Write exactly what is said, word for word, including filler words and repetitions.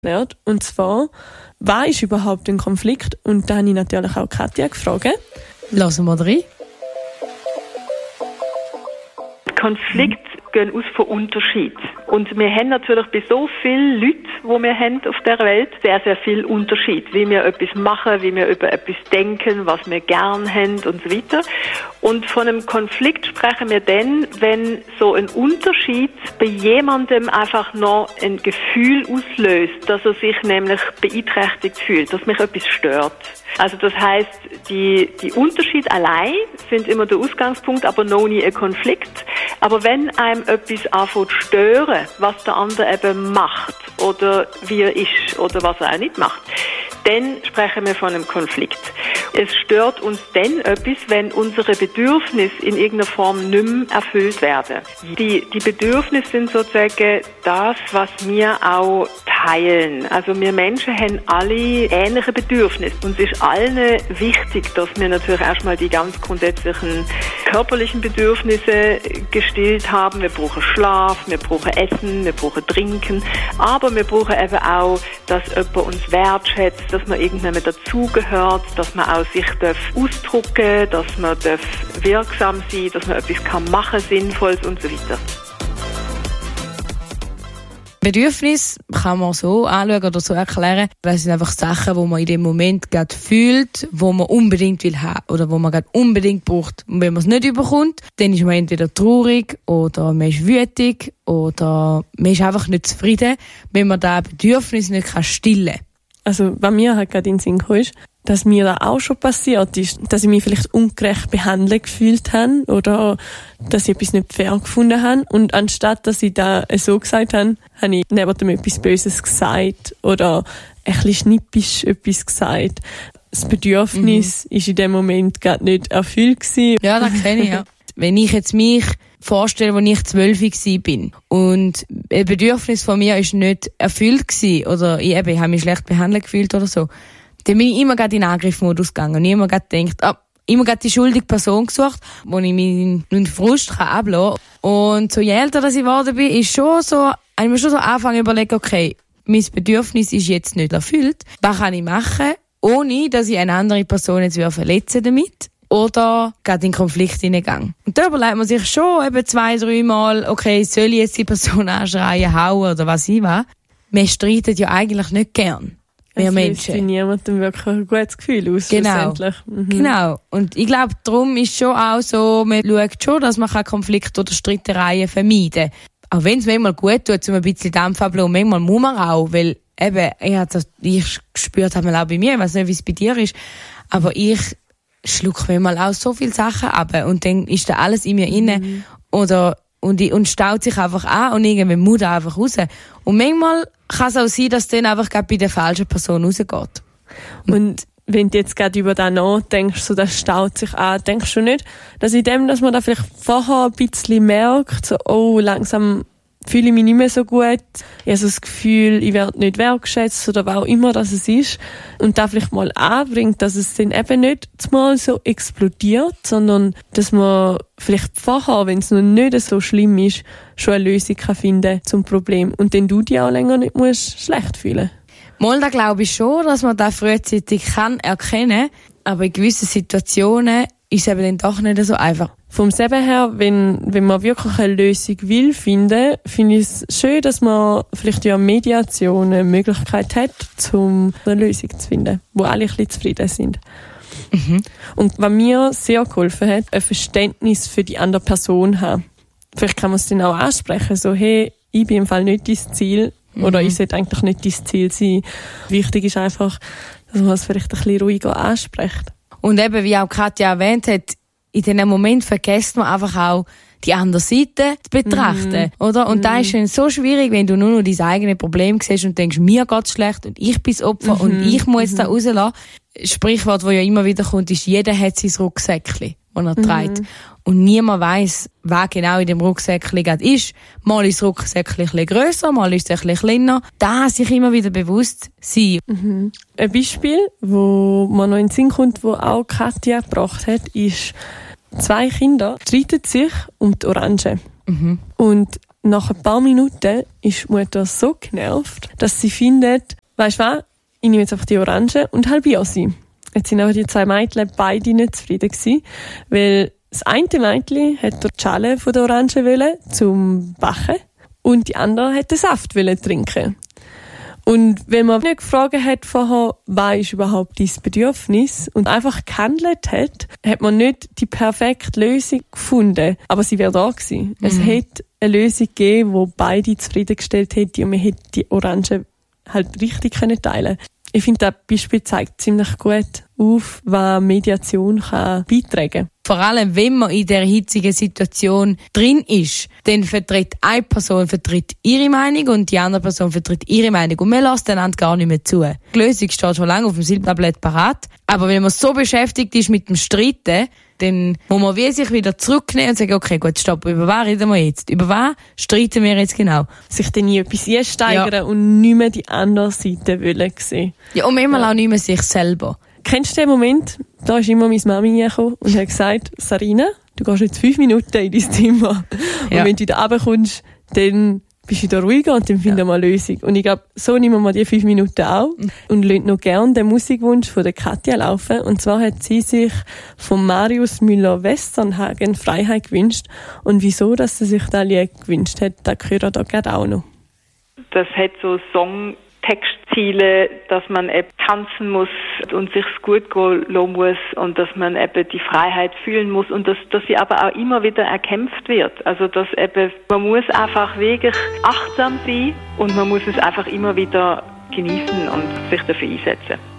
lernt. Und zwar, was ist überhaupt ein Konflikt? Und da habe ich natürlich auch Katja gefragt. Lassen wir rein. Konflikte gehen aus von Unterschied. Und wir haben natürlich bei so vielen Leuten, die wir haben auf der Welt, sehr, sehr viel Unterschied. Wie wir etwas machen, wie wir über etwas denken, was wir gern haben und so weiter. Und von einem Konflikt sprechen wir dann, wenn so ein Unterschied bei jemandem einfach noch ein Gefühl auslöst, dass er sich nämlich beeinträchtigt fühlt, dass mich etwas stört. Also das heisst, die, die Unterschiede allein sind immer der Ausgangspunkt, aber noch nie ein Konflikt. Aber wenn einem etwas anfängt zu stören, was der andere eben macht oder wie er ist oder was er auch nicht macht, dann sprechen wir von einem Konflikt. Es stört uns dann etwas, wenn unsere Bedürfnisse in irgendeiner Form nicht mehr erfüllt werden. Die, die Bedürfnisse sind sozusagen das, was wir auch teilen. Also wir Menschen haben alle ähnliche Bedürfnisse. Uns ist allen wichtig, dass wir natürlich erstmal die ganz grundsätzlichen körperlichen Bedürfnisse gestillt haben. Wir brauchen Schlaf, wir brauchen Essen, wir brauchen Trinken, aber wir brauchen eben auch, dass jemand uns wertschätzt, dass man irgendwann dazugehört, dass man auch sich darf ausdrücken, dass man darf wirksam sein, dass man etwas kann machen, Sinnvolles und so weiter. Bedürfnis kann man so anschauen oder so erklären. Das sind einfach Sachen, die man in dem Moment gerade fühlt, wo man unbedingt will haben oder wo man gerade unbedingt braucht. Und wenn man es nicht überkommt, dann ist man entweder traurig oder man ist wütig oder man ist einfach nicht zufrieden, wenn man das Bedürfnis nicht stillen kann. Also, was mir halt gerade in den Sinn kam, ist, dass mir da auch schon passiert ist, dass ich mich vielleicht ungerecht behandelt gefühlt habe oder dass ich etwas nicht fair gefunden habe. Und anstatt, dass ich da so gesagt habe, habe ich neben dem etwas Böses gesagt oder ein bisschen schnippisch etwas gesagt. Das Bedürfnis mhm. ist in dem Moment gerade nicht erfüllt gewesen. Ja, das kenne ich, ja. Wenn ich jetzt mich vorstelle, als ich zwölf war und ein Bedürfnis von mir ist nicht erfüllt gewesen oder ich, eben, ich habe mich schlecht behandelt gefühlt oder so, dann bin ich immer gerade in den Angriffsmodus gegangen und immer gerade gedacht, ah, immer gerade die schuldige Person gesucht, wo ich meinen, meinen Frust ablassen kann. Und so je älter dass ich geworden bin, ist schon so, habe ich mir schon so angefangen zu überlegen, okay, mein Bedürfnis ist jetzt nicht erfüllt. Was kann ich machen, ohne dass ich eine andere Person jetzt verletzen damit? Oder gerade in Konflikt hineingegangen. Und da überlegt man sich schon eben zwei, drei Mal, okay, soll ich jetzt die Person anschreien, hauen oder was ich will? Wir streiten ja eigentlich nicht gern. Wir es Menschen. löst niemandem wirklich ein gutes Gefühl aus. Genau. Mhm. Genau. Und ich glaube, darum ist schon auch so, man schaut schon, dass man Konflikte oder Streitereien vermeiden kann. Auch wenn es manchmal gut tut, um ein bisschen Dampf abzulassen, manchmal muss man auch, weil eben, ich habe das, ich gespürt habe auch bei mir, ich weiß nicht, wie es bei dir ist, aber ich schluck mir mal auch so viele Sachen ab und dann ist da alles in mir mhm. inne oder und, ich, und staut sich einfach an und irgendwann muss da einfach raus. Und manchmal kann es auch sein, dass es dann einfach gerade bei der falschen Person rausgeht. Und, und wenn du jetzt gerade über das nachdenkst, so das staut sich an, denkst du nicht, dass in dem, dass man da vielleicht vorher ein bisschen merkt, so, oh, langsam fühle ich mich nicht mehr so gut. Ich habe so das Gefühl, ich werde nicht wertgeschätzt oder was auch immer das es ist. Und da vielleicht mal anbringt, dass es dann eben nicht mal so explodiert, sondern dass man vielleicht vorher, wenn es noch nicht so schlimm ist, schon eine Lösung kann finden zum Problem. Und dann du dich auch länger nicht musst schlecht fühlen. Mal, da glaube ich schon, dass man das frühzeitig kann erkennen, aber in gewissen Situationen ist es eben dann doch nicht so einfach. Vom Seben her, wenn, wenn man wirklich eine Lösung will finden, finde ich es schön, dass man vielleicht ja Mediation eine Möglichkeit hat, um eine Lösung zu finden, wo alle ein bisschen zufrieden sind. Mhm. Und was mir sehr geholfen hat, ein Verständnis für die andere Person haben. Vielleicht kann man es dann auch ansprechen, so, hey, ich bin im Fall nicht dein Ziel, mhm. oder ich sollte eigentlich nicht dein Ziel sein. Wichtig ist einfach, dass man es vielleicht ein bisschen ruhiger anspricht. Und eben, wie auch Katja erwähnt hat, in diesem Moment vergisst man einfach auch, die andere Seite zu betrachten, mm. oder? Und mm. da ist es so schwierig, wenn du nur noch dein eigenes Problem siehst und denkst, mir geht's schlecht und ich bin das Opfer mm-hmm. und ich muss mm-hmm. da rauslassen. Sprichwort, das ja immer wieder kommt, ist, jeder hat sein Rucksäckchen, das er trägt. Mm. Und niemand weiss, wer genau in dem Rucksäckchen gerade ist. Mal ist das Rucksäckchen ein bisschen grösser, mal ist es ein bisschen kleiner. Da sich immer wieder bewusst sein. Mhm. Ein Beispiel, wo man noch in den Sinn kommt, wo auch Katja gebracht hat, ist, zwei Kinder streiten sich um die Orange. Mhm. Und nach ein paar Minuten ist die Mutter so genervt, dass sie findet, weisst du was, ich nehme jetzt einfach die Orange und halbiere sie. Jetzt sind aber die zwei Mädchen beide nicht zufrieden gewesen, weil das eine Mädchen hat die Schale von der Orange wollen, zum Backen und die andere hat den Saft wollen trinken. Und wenn man nicht gefragt hat vorher, was ist überhaupt dein Bedürfnis und einfach gehandelt hat, hat man nicht die perfekte Lösung gefunden. Aber sie wäre da gewesen. Mhm. Es hätte eine Lösung gegeben, die beide zufriedengestellt hätte und man hätte die Orange halt richtig können teilen. Ich finde, das Beispiel zeigt ziemlich gut auf, was Mediation kann beitragen kann. Vor allem, wenn man in der hitzigen Situation drin ist, dann vertritt eine Person vertritt ihre Meinung und die andere Person vertritt ihre Meinung. Und man lässt einander gar nicht mehr zu. Die Lösung steht schon lange auf dem Silbertablett parat. Aber wenn man so beschäftigt ist mit dem Streiten, dann muss man wie sich wieder zurücknehmen und sagen, okay, gut, stopp, über was reden wir jetzt? Über was streiten wir jetzt genau? Sich dann nie etwas einsteigern ja. und nicht mehr die andere Seite wollen sehen. Ja, und manchmal ja. auch nicht mehr sich selber. Kennst du den Moment? Da ist immer meine Mami hergekommen und hat gesagt, Sarina, du gehst jetzt fünf Minuten in dein Zimmer. Ja. Und wenn du wieder runterkommst, dann bist du wieder ruhiger und dann finden ja. wir eine Lösung. Und ich glaube, so nehmen wir die fünf Minuten auch und lassen noch gerne den Musikwunsch von der Katja laufen. Und zwar hat sie sich von Marius Müller-Westernhagen Freiheit gewünscht. Und wieso, dass sie sich das Lied gewünscht hat, das hören wir gerade auch noch. Das hat so Songtextziele, dass man eben tanzen muss und sich gut gehen lassen muss und dass man eben die Freiheit fühlen muss und dass, dass sie aber auch immer wieder erkämpft wird. Also dass eben, man muss einfach wirklich achtsam sein und man muss es einfach immer wieder genießen und sich dafür einsetzen.